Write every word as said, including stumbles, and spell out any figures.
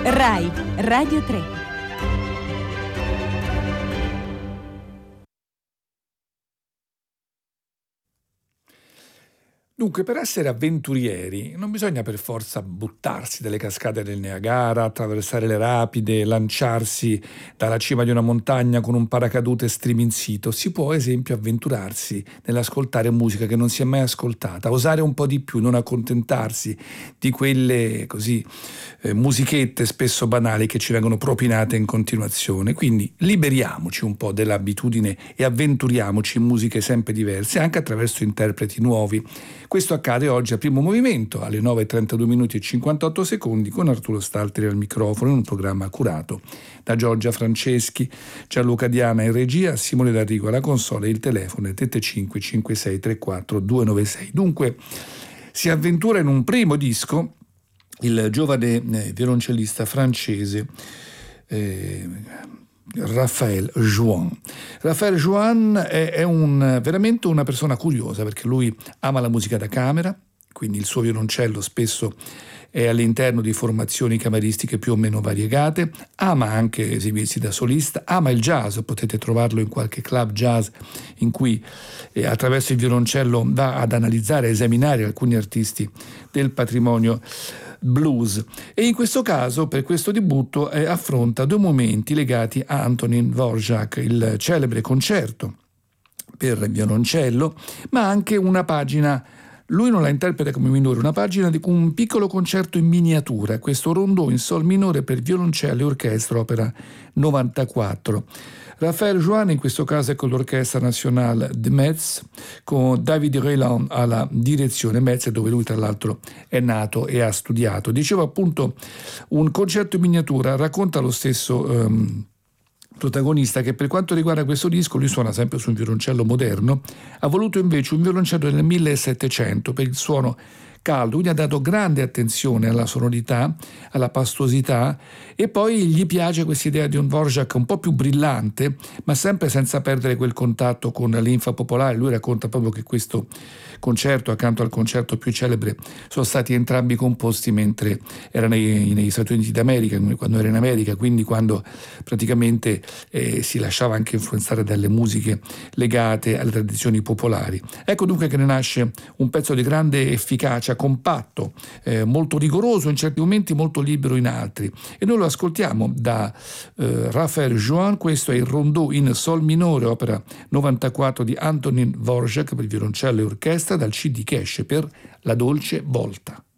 Rai Radio tre. Dunque, per essere avventurieri non bisogna per forza buttarsi dalle cascate del Niagara, attraversare le rapide, lanciarsi dalla cima di una montagna con un paracadute striminzito. Si può, ad esempio, avventurarsi nell'ascoltare musica che non si è mai ascoltata, osare un po' di più, non accontentarsi di quelle così eh, musichette spesso banali che ci vengono propinate in continuazione. Quindi liberiamoci un po' dell'abitudine e avventuriamoci in musiche sempre diverse, anche attraverso interpreti nuovi. Questo accade oggi al primo movimento alle nove e trentadue minuti e cinquantotto secondi con Arturo Stalteri al microfono in un programma curato da Giorgia Franceschi, Gianluca Diana in regia, Simone D'Arrigo alla console e il telefono è sette cinque cinque sei tre quattro due nove sei. Dunque si avventura in un primo disco il giovane eh, violoncellista francese eh, Raphaël Juan. Raphaël Juan è, è un, veramente una persona curiosa perché lui ama la musica da camera, quindi il suo violoncello spesso è all'interno di formazioni cameristiche più o meno variegate, ama anche esibirsi da solista, ama il jazz, potete trovarlo in qualche club jazz in cui eh, attraverso il violoncello va ad analizzare, a esaminare alcuni artisti del patrimonio blues, e in questo caso per questo debutto eh, affronta due momenti legati a Antonin Dvorak, il celebre concerto per violoncello, ma anche una pagina, lui non la interpreta come minore, una pagina di un piccolo concerto in miniatura, questo rondò in sol minore per violoncello e orchestra, opera novantaquattro. Raphaël Juan in questo caso è con l'Orchestra Nationale de Metz, con David Reiland alla direzione. Metz dove lui tra l'altro è nato e ha studiato. Dicevo appunto un concerto in miniatura, racconta lo stesso um, protagonista che per quanto riguarda questo disco lui suona sempre su un violoncello moderno, ha voluto invece un violoncello del millesettecento per il suono caldo, quindi ha dato grande attenzione alla sonorità, alla pastuosità, e poi gli piace questa idea di un Dvorak un po' più brillante, ma sempre senza perdere quel contatto con la linfa popolare. Lui racconta proprio che questo concerto, accanto al concerto più celebre, sono stati entrambi composti mentre era nei, negli Stati Uniti d'America, quando era in America, quindi quando praticamente eh, si lasciava anche influenzare dalle musiche legate alle tradizioni popolari. Ecco dunque che ne nasce un pezzo di grande efficacia, compatto, eh, molto rigoroso in certi momenti, molto libero in altri, e noi lo ascoltiamo da eh, Raphaël Juan. Questo è il rondò in sol minore, opera novantaquattro di Antonin Dvorak per violoncello e orchestra, dal C D che esce per La Dolce Volta.